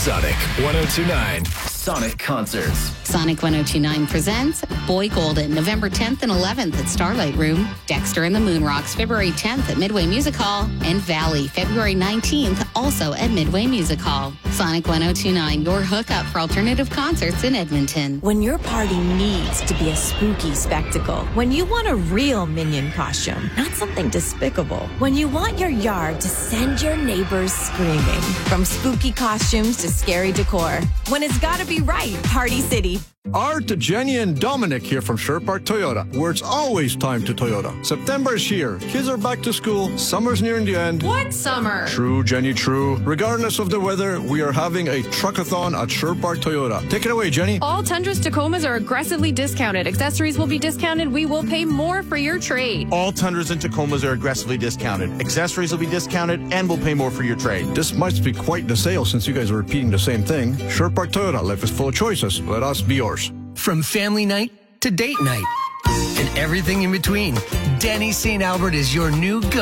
Sonic 1029. Sonic Concerts. Sonic 1029 presents Boy Golden, November 10th and 11th at Starlight Room. Dexter and the Moonrocks, February 10th at Midway Music Hall. And Valley, February 19th, also at Midway Music Hall. Sonic 1029, your hookup for alternative concerts in Edmonton. When your party needs to be a spooky spectacle. When you want a real Minion costume, not something despicable. When you want your yard to send your neighbors screaming. From spooky costumes to scary decor. When it's gotta be right, Party City. Art, Jenny, and Dominic here from Sherwood Park Toyota, where it's always time to Toyota. September is here. Kids are back to school. Summer's nearing the end. What summer? True, Jenny, true. Regardless of the weather, we are having a truckathon at Sherwood Park Toyota. Take it away, Jenny. All Tundras Tacomas are aggressively discounted. Accessories will be discounted. We will pay more for your trade. All Tundras and Tacomas are aggressively discounted. Accessories will be discounted and we'll pay more for your trade. This must be quite the sale since you guys are repeating the same thing. Sherwood Park Toyota, life is full of choices. Let us be yours. From family night to date night and everything in between, Denny St. Albert is your new go.